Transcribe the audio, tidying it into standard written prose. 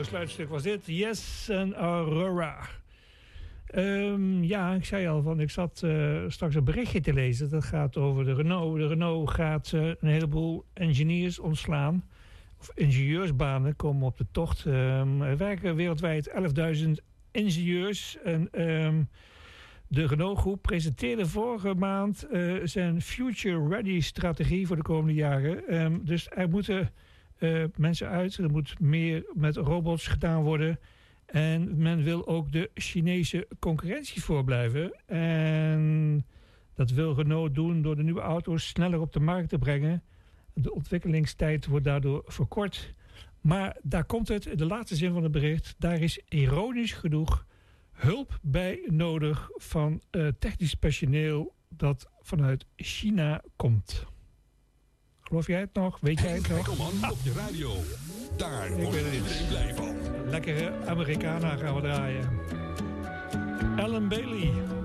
sluitstuk was dit. Yes en Aurora. Ja, ik zei al, van, ik zat straks een berichtje te lezen. Dat gaat over de Renault. De Renault gaat een heleboel engineers ontslaan. Of ingenieursbanen komen op de tocht. Er werken wereldwijd 11.000 ingenieurs. En de Renault-groep presenteerde vorige maand zijn Future Ready strategie voor de komende jaren. Dus er moeten mensen uit. Er moet meer met robots gedaan worden. En men wil ook de Chinese concurrentie voorblijven. En dat wil Renault doen door de nieuwe auto's sneller op de markt te brengen. De ontwikkelingstijd wordt daardoor verkort. Maar daar komt het, de laatste zin van het bericht. Daar is ironisch genoeg hulp bij nodig van technisch personeel dat vanuit China komt. Geloof jij het nog? Weet jij het nog? Hekkelman op je radio. Daar wordt iedereen blij van. Lekkere Americana gaan we draaien. Alan Bailey.